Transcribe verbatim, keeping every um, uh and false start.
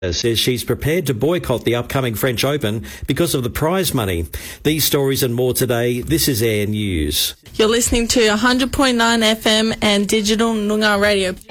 says she's prepared to boycott the upcoming French Open because of the prize money. These stories and more today. This is Air News. You're listening to one hundred point nine F M and Digital Noongar Radio.